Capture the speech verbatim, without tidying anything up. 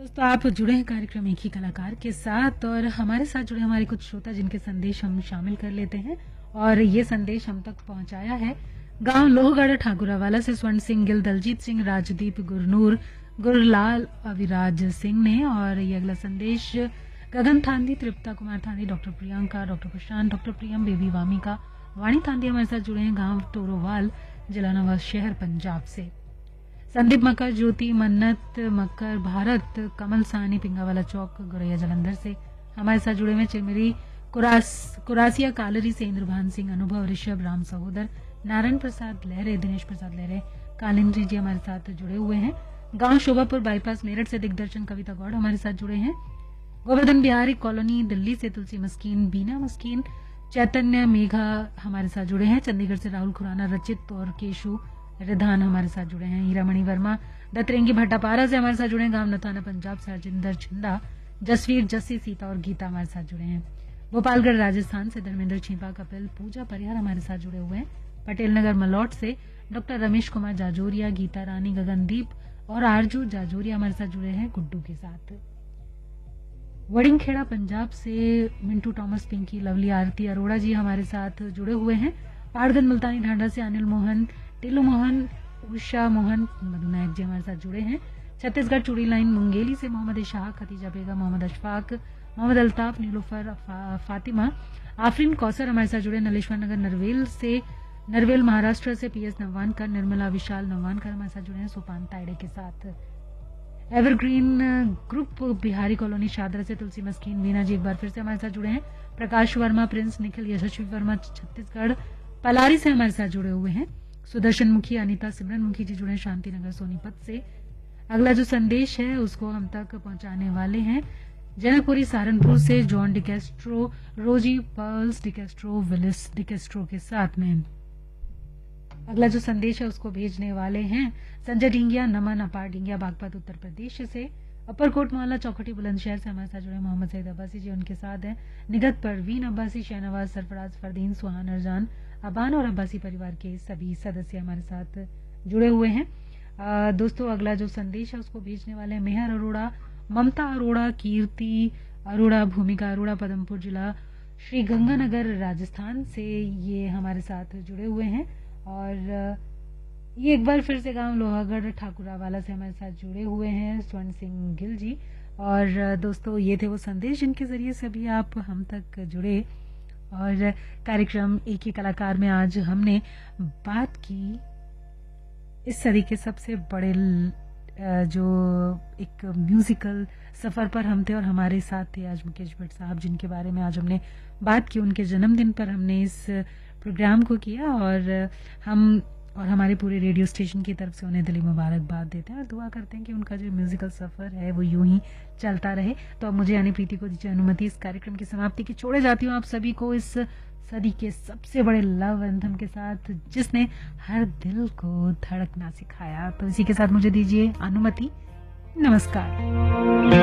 दोस्तों आप जुड़े हैं कार्यक्रम एक ही कलाकार के साथ और हमारे साथ जुड़े हमारे कुछ श्रोता जिनके संदेश हम शामिल कर लेते हैं और ये संदेश हम तक पहुंचाया है गांव लोहगढ़ ठाकुरावाला से स्वर्ण सिंह गिल, दलजीत सिंह, राजदीप, गुरनूर, गुरलाल, अविराज सिंह ने। और ये अगला संदेश गगन थांदी, तृप्ता कुमार थांदी, डॉक्टर प्रियंका, डॉक्टर प्रशांत, डॉक्टर प्रियम, बेबी वामिका, वाणी थांदी हमारे साथ जुड़े हैं गांव टोरोवाल, जिला नवाज शहर, पंजाब से। संदीप मकर, ज्योति, मन्नत मकर, भारत, कमल सानी, पिंगावाला चौक, गुरैया जलंधर से हमारे साथ जुड़े हुए। चिरमिरी कुरास कुरासिया कालरी से इंद्रभान सिंह, अनुभव, ऋषभ, राम सहोदर, नारायण प्रसाद लहरे, दिनेश प्रसाद लहरे, कालिंद्री जी हमारे साथ जुड़े हुए हैं। गांव शोभापुर बाईपास मेरठ से दिग्दर्शन कविता गौड़ हमारे साथ जुड़े हैं। गोवर्धन बिहारी कॉलोनी दिल्ली से तुलसी मस्कीन, बीना मस्कीन, चैतन्य मेघा हमारे साथ जुड़े हैं। चंडीगढ़ से राहुल खुराना, रचित और केशु रिधान हमारे साथ जुड़े हैं। हीरामणि वर्मा दतरेंगी भट्टापारा से हमारे साथ जुड़े हैं। गांव नथाना पंजाब से हरजिंदर छिंदा, जसवीर, जस्सी, सीता और गीता हमारे साथ जुड़े हैं। गोपालगढ़ राजस्थान से धर्मेंद्र छिपा, कपिल, पूजा परिहार हमारे साथ जुड़े हुए हैं। पटेल नगर मलौट से डॉक्टर रमेश कुमार जाजोरिया, गीता रानी, गगनदीप और आरजू जाजोरिया हमारे साथ जुड़े हैं गुड्डू के साथ। वड़िंगखेड़ा पंजाब से मिंटू टॉमस, पिंकी, लवली, आरती अरोड़ा जी हमारे साथ जुड़े हुए हैं। पहाड़गंज मुल्तानी ढांडा से अनिल मोहन, टिल्लू मोहन, उषा मोहन, मधु नायक जी हमारे साथ जुड़े हैं। छत्तीसगढ़ चूड़ी लाइन मुंगेली से मोहम्मद इशाक, खतीजा बेगम, मोहम्मद अशफाक, मोहम्मद अल्ताफ, नीलूफर, फा, फातिमा, आफरीन कौसर हमारे साथ जुड़े। नलेश्वर नगर नरवेल से नरवेल महाराष्ट्र से पीएस नवानकर, निर्मला विशाल नवानकर हमारे साथ जुड़े हैं सोपान ताइडे के साथ। Evergreen group Bihari colony Shahdara से तुलसी मस्कीन, मीना जी एक बार फिर से हमारे साथ जुड़े हैं। प्रकाश वर्मा, प्रिंस, निखिल, यशस्वी वर्मा छत्तीसगढ़ पलारी से हमारे साथ जुड़े हुए हैं। सुदर्शन मुखी, अनीता, सिमरन मुखी जी जुड़े हैं शांति नगर सोनीपत से। अगला जो संदेश है उसको हम तक पहुंचाने वाले हैं जनकपुरी सहारनपुर से जॉन डिकेस्ट्रो, रोजी, पर्ल्स डिकेस्ट्रो, विलिस डिकेस्ट्रो के साथ में। अगला जो संदेश है उसको भेजने वाले हैं संजय ढिंगिया, नमन, अपार ढिंगिया, बागपत उत्तर प्रदेश से। अपरकोट मोहल्ला चौखटी बुलंदशहर से हमारे साथ जुड़े मोहम्मद सईद अब्बासी जी, उनके साथ हैं निगत परवीन अब्बासी, शहनवाज, सरफराज, फरदीन, सुहान, अरजान, अबान और अब्बासी परिवार के सभी सदस्य हमारे साथ जुड़े हुए हैं। आ, दोस्तों अगला जो संदेश है उसको भेजने वाले हैं मेहर अरोड़ा, ममता अरोड़ा, कीर्ति अरोड़ा, भूमिका अरोड़ा, पदमपुर जिला श्री गंगानगर राजस्थान से ये हमारे साथ जुड़े हुए हैं। और ये एक बार फिर से गांव लोहागढ़ ठाकुरावाला से हमारे साथ जुड़े हुए हैं स्वर्ण सिंह गिल जी। और दोस्तों ये थे वो संदेश जिनके जरिए से अभी आप हम तक जुड़े। और कार्यक्रम एक ही कलाकार में आज हमने बात की इस सदी के सबसे बड़े जो एक म्यूजिकल सफर पर हम थे और हमारे साथ थे आज मुकेश भट्ट साहब, जिनके बारे में आज हमने बात की। उनके जन्मदिन पर हमने इस प्रोग्राम को किया और हम और हमारे पूरे रेडियो स्टेशन की तरफ से उन्हें दिली मुबारकबाद देते हैं और दुआ करते हैं कि उनका जो म्यूजिकल सफर है वो यूं ही चलता रहे। तो अब मुझे यानी प्रीति को दीजिए अनुमति इस कार्यक्रम की समाप्ति की। छोड़े जाती हूँ आप सभी को इस सदी के सबसे बड़े लव एंथम के साथ जिसने हर दिल को धड़कना सिखाया। तो इसी के साथ मुझे दीजिए अनुमति। नमस्कार।